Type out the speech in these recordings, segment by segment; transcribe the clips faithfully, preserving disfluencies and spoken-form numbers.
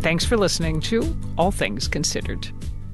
Thanks for listening to All Things Considered.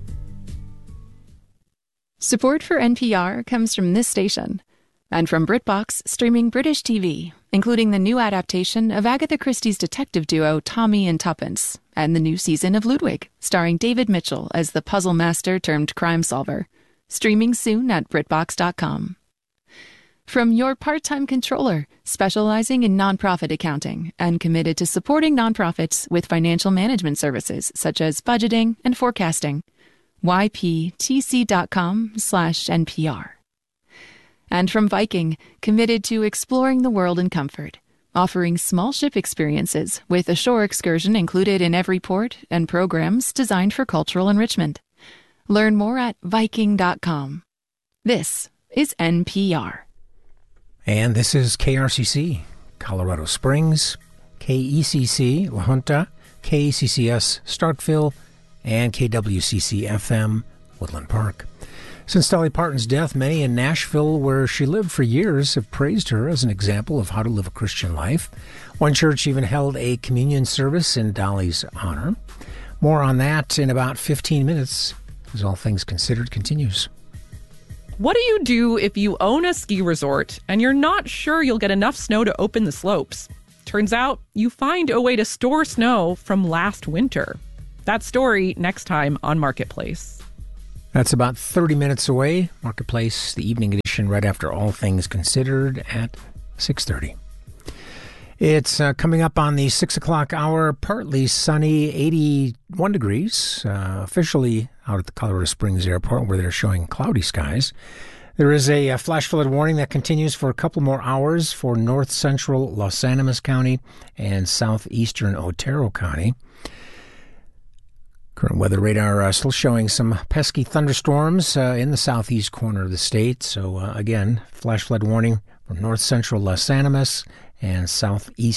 Support for N P R comes from this station and from BritBox streaming British T V, including the new adaptation of Agatha Christie's detective duo Tommy and Tuppence and the new season of Ludwig, starring David Mitchell as the puzzle master turned crime solver. Streaming soon at BritBox dot com. From your part-time controller, specializing in nonprofit accounting and committed to supporting nonprofits with financial management services such as budgeting and forecasting. Y P T C dot com slash N P R. And from Viking, committed to exploring the world in comfort, offering small ship experiences with a shore excursion included in every port and programs designed for cultural enrichment. Learn more at Viking dot com. This is N P R. And this is K R C C, Colorado Springs, K E C C, La Junta, K E C C S, Starkville, and K W C C F M, Woodland Park. Since Dolly Parton's death, many in Nashville, where she lived for years, have praised her as an example of how to live a Christian life. One church even held a communion service in Dolly's honor. More on that in about fifteen minutes, as All Things Considered continues. What do you do if you own a ski resort and you're not sure you'll get enough snow to open the slopes? Turns out you find a way to store snow from last winter. That story next time on Marketplace. That's about thirty minutes away. Marketplace, the evening edition, right after All Things Considered at six thirty. It's uh, coming up on the six o'clock hour, partly sunny, eighty-one degrees, uh, officially out at the Colorado Springs Airport, where they're showing cloudy skies. There is a, a flash flood warning that continues for a couple more hours for north central Los Animas County and southeastern Otero County. Current weather radar uh, still showing some pesky thunderstorms uh, in the southeast corner of the state. So, uh, again, flash flood warning from north central Los Animas and southeast